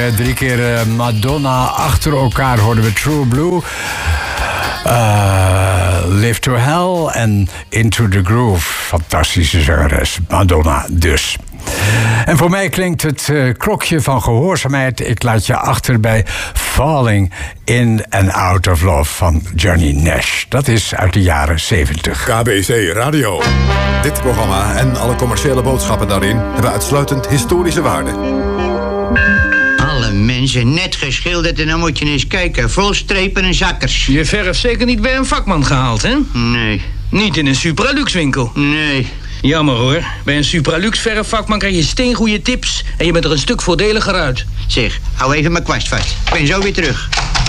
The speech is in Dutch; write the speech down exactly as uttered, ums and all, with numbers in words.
Drie keer uh, Madonna achter elkaar hoorden we True Blue, uh, Live to Hell en Into the Groove. Fantastische zangeres, Madonna dus. En voor mij klinkt het uh, klokje van gehoorzaamheid. Ik laat je achter bij Falling in and Out of Love van Johnny Nash. Dat is uit de jaren zeventig. K B C Radio. Dit programma en alle commerciële boodschappen daarin hebben uitsluitend historische waarde. Alle mensen net geschilderd en dan moet je eens kijken. Vol strepen en zakkers. Je verf zeker niet bij een vakman gehaald, hè? Nee. Niet in een Supralux winkel? Nee. Jammer hoor. Bij een Supralux verfvakman krijg je steengoede tips en je bent er een stuk voordeliger uit. Zeg, hou even mijn kwast vast. Ik ben zo weer terug.